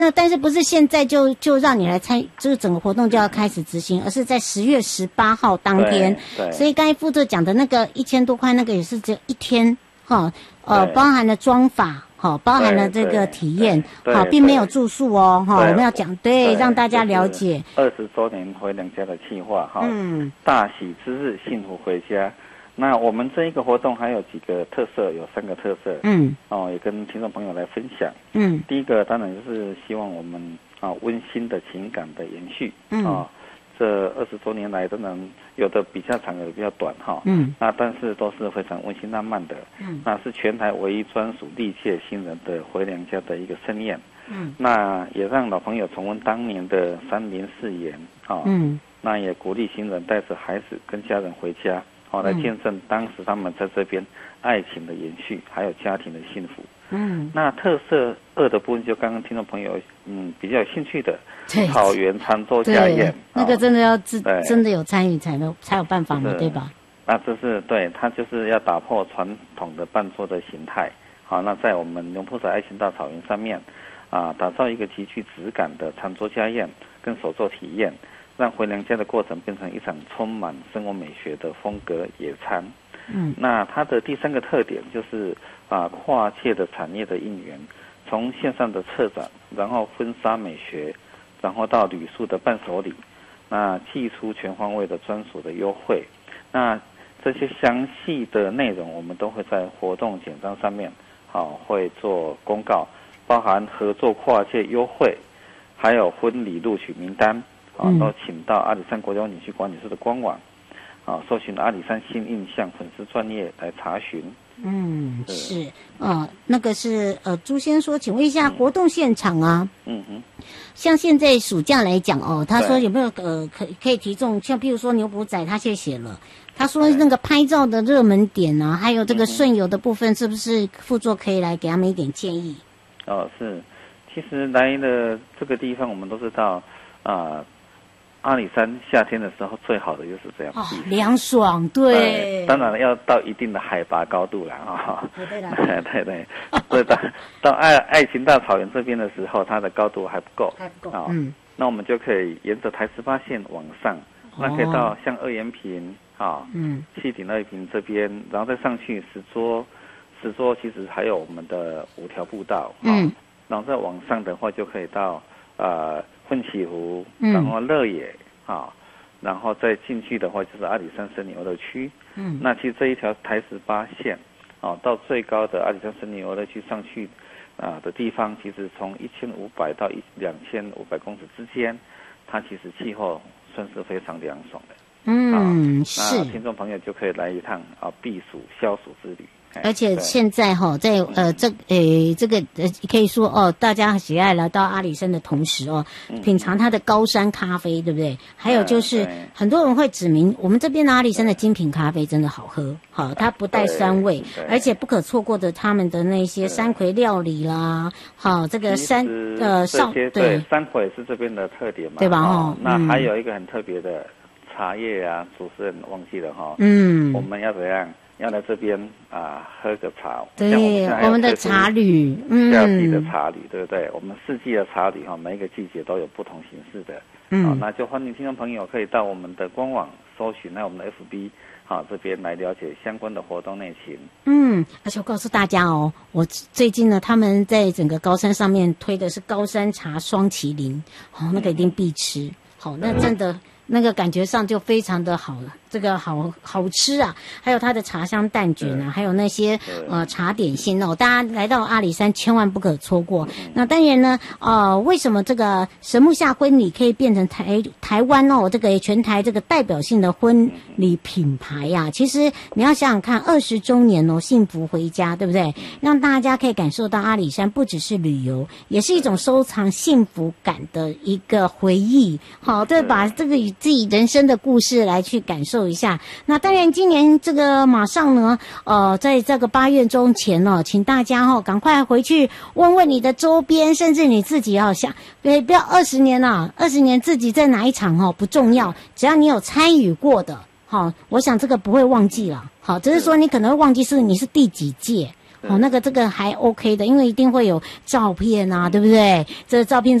那但是不是现在就让你来参，这个整个活动就要开始执行，而是在10月18号当天。 对。 所以刚才副座讲的那个1000多块，那个也是只有1天，包含了妆法。好，包含了这个体验，好，并没有住宿哦，哈，我们要讲对，让大家了解 20周年回娘家的计划，哈，大喜之日，幸福回家。那我们这一个活动还有几个特色，有3个特色，也跟听众朋友来分享。第一个当然就是希望我们温馨的情感的延续，这20多年来，当然有的比较长，有的比较短哈。那但是都是非常温馨浪漫的。那是全台唯一专属历届新人的回娘家的一个盛宴。那也让老朋友重温当年的304言啊。那也鼓励新人带着孩子跟家人回家，来见证当时他们在这边爱情的延续，还有家庭的幸福。那特色2的部分，就刚刚听众朋友比较有兴趣的草原餐桌家宴， 那个真的要真的有参与才有办法嘛，对吧？ 那这是对，它就是要打破传统的办桌的形态。好，那在我们牛埔仔爱情大草原上面打造一个极具质感的餐桌家宴跟手作体验，让回娘家的过程变成一场充满生活美学的风格野餐。那它的第3个特点就是跨界的产业的应援，从线上的策展，然后婚纱美学，然后到旅宿的伴手礼，那寄出全方位的专属的优惠。那这些详细的内容我们都会在活动简章上面会做公告，包含合作跨界优惠，还有婚礼录取名单都请到阿里山国家风景区管理处的官网搜寻阿里山新印象粉丝专页来查询。 是那个是朱先说，请问一下活动现场啊，像现在暑假来讲他说有没有可以提供，像譬如说牛埔仔他现在写了，他说那个拍照的热门点啊，还有这个顺游的部分，是不是副座可以来给他们一点建议？ 是，其实来的这个地方我们都知道阿里山夏天的时候最好的就是这样凉爽，对， 当然要到一定的海拔高度了对对，所以到爱情大草原这边的时候，它的高度还不够，那我们就可以沿着台18线往上，那可以到像二岩坪西顶二岩坪这边，然后再上去10桌其实还有我们的5条步道然后再往上的话就可以到奋起湖，然后乐野然后再进去的话就是阿里山森林游乐区。那其实这一条台18线到最高的阿里山森林游乐区上去的地方，其实从1500到2500公尺之间，它其实气候算是非常凉爽的。 是。 那听众朋友就可以来一趟避暑消暑之旅。 而且现在在这个可以说大家喜爱来到阿里山的同时品尝它的高山咖啡，对不对？还有就是很多人会指明我们这边的阿里山的精品咖啡真的好喝，它不带酸味，而且不可错过的他们的那些山葵料理啦，这个山对山葵是这边的特点嘛， 对吧？ 那还有一个很特别的茶叶主持人忘记了我们要怎样？要来这边喝个茶， 对，我们的茶旅， 夏季的茶旅，对不对？我们4季的茶旅每一个季节都有不同形式的，那就欢迎听众朋友可以到我们的官网搜寻，我们的 FB，这边来了解相关的活动内情。 而且我告诉大家我最近呢，他们在整个高山上面推的是高山茶双麒麟，那个一定必吃，那真的。那个感觉上就非常的好了，这个好吃啊，还有它的茶香蛋卷啊，还有那些茶点心大家来到阿里山千万不可错过。那当然呢，为什么这个神木下婚礼可以变成台湾这个全台这个代表性的婚礼品牌呀？其实你要想想看，20周年幸福回家，对不对？让大家可以感受到阿里山不只是旅游，也是一种收藏幸福感的一个回忆。对，把这个自己人生的故事来去感受一下。那当然今年这个马上呢在这个8月中前请大家赶快回去问问你的周边，甚至你自己想不要20年20年自己在哪一场不重要，只要你有参与过的我想这个不会忘记了。只是说你可能会忘记你是第几届那个这个还 OK 的，因为一定会有照片啊，对不对？这照片